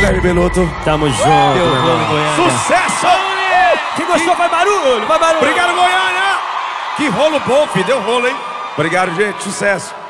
Velho Beloto. Tamo junto, Deu meu rolo em irmão. Goiânia. Sucesso! Quem gostou, vai barulho, vai barulho. Obrigado, Goiânia! Que rolo bom, filho. Deu rolo, hein? Obrigado, gente. Sucesso.